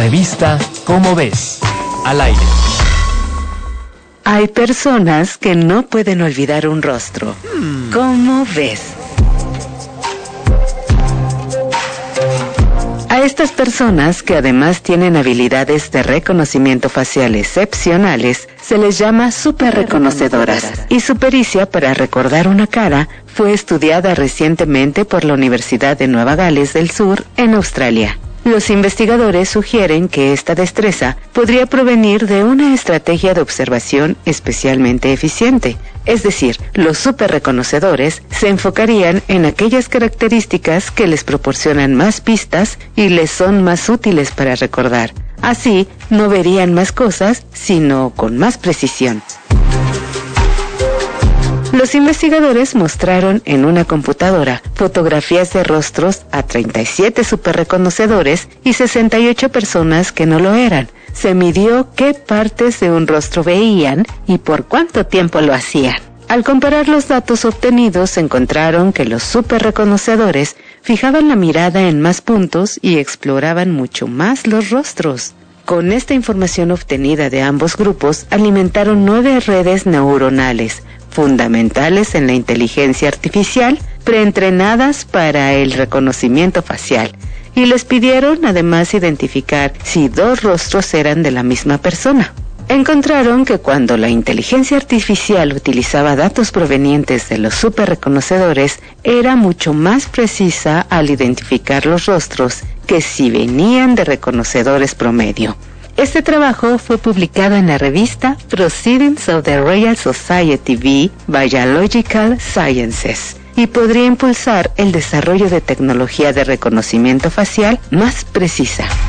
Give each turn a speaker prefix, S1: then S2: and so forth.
S1: revista Cómo ves, al aire.
S2: Hay personas que no pueden olvidar un rostro. ¿Cómo ves? A estas personas, que además tienen habilidades de reconocimiento facial excepcionales, se les llama superreconocedoras. Y su pericia para recordar una cara fue estudiada recientemente por la Universidad de Nueva Gales del Sur, en Australia. Los investigadores sugieren que esta destreza podría provenir de una estrategia de observación especialmente eficiente. Es decir, los superreconocedores se enfocarían en aquellas características que les proporcionan más pistas y les son más útiles para recordar. Así, no verían más cosas, sino con más precisión. Los investigadores mostraron en una computadora fotografías de rostros a 37 superreconocedores y 68 personas que no lo eran. Se midió qué partes de un rostro veían y por cuánto tiempo lo hacían. Al comparar los datos obtenidos, encontraron que los superreconocedores fijaban la mirada en más puntos y exploraban mucho más los rostros. Con esta información obtenida de ambos grupos, alimentaron 9 redes neuronales, fundamentales en la inteligencia artificial, preentrenadas para el reconocimiento facial, y les pidieron además identificar si 2 rostros eran de la misma persona. Encontraron que cuando la inteligencia artificial utilizaba datos provenientes de los superreconocedores, era mucho más precisa al identificar los rostros que si venían de reconocedores promedio. Este trabajo fue publicado en la revista Proceedings of the Royal Society v. Biological Sciences y podría impulsar el desarrollo de tecnología de reconocimiento facial más precisa.